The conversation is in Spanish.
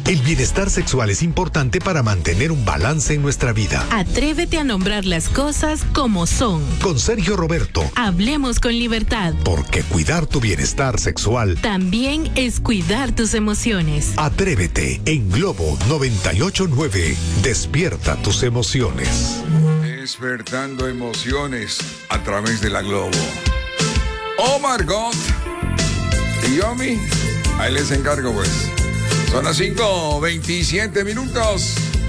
El bienestar sexual es importante para mantener un balance en nuestra vida. Atrévete a nombrar las cosas como son. Con Sergio Roberto. Hablemos con libertad. Porque cuidar tu bienestar sexual también es cuidar tus emociones. Atrévete en Globo 98.9. Despierta tus emociones. Despertando emociones a través de la Globo. Oh Margot y Yomi, ahí les encargo pues. Son las 5:27.